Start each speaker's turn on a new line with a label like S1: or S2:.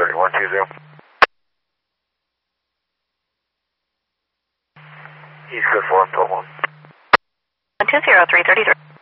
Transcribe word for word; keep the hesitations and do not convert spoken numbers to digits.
S1: thirty-one two zero. East Coast one, twelve one.
S2: one two zero three thirty-three.